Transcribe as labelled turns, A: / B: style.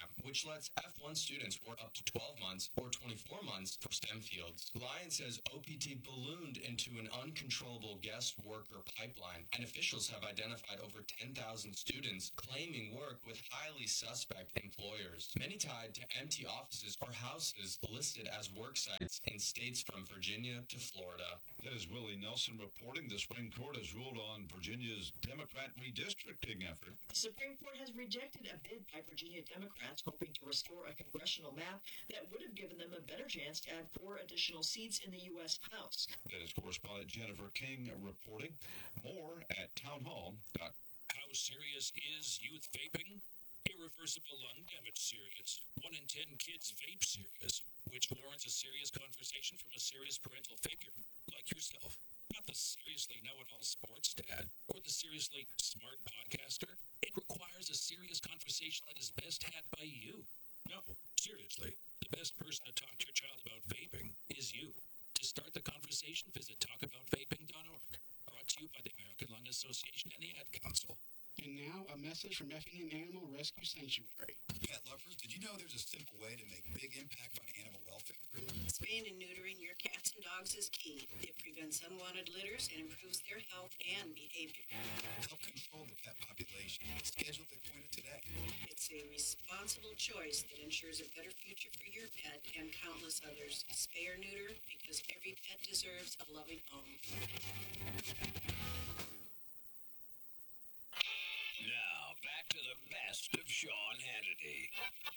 A: program, which lets F1 students work up to 12 months or 24 months for STEM fields. Lyon says OPT ballooned into an uncontrollable guest worker pipeline, and officials have identified over 10,000 students claiming work with highly suspect employers, many tied to empty offices or houses listed as work sites in states from Virginia to Florida.
B: That is Willie Nelson reporting. The Supreme Court has ruled on Virginia's Democrat redistricting effort.
C: The Supreme Court has rejected a bid by Virginia Democrats hoping to restore a congressional map that would have given them a better chance to add 4 additional seats in the U.S. House.
B: That is correspondent Jennifer King reporting. More at townhall.com.
D: How serious is youth vaping? Irreversible lung damage serious. 1 in 10 kids vape serious, which warrants a serious conversation from a serious parental figure, like yourself. Not the seriously know-it-all sports dad, or the seriously smart podcaster. It requires a serious conversation that is best had by you. No, seriously, the best person to talk to your child about vaping is you. To start the conversation, visit talkaboutvaping.org. Brought to you by the American Lung Association and the Ad Council.
E: And now, a message from Effingham Animal Rescue Sanctuary.
F: Pet lovers, did you know there's a simple way to make big impact on animal welfare?
G: Spaying and neutering your cats and dogs is key. It prevents unwanted litters and improves their health and behavior.
F: Help control the pet population. Schedule the appointment today.
G: It's a responsible choice that ensures a better future for your pet and countless others. Spay or neuter because every pet deserves a loving home.
D: Now, back to the best of Sean Hannity.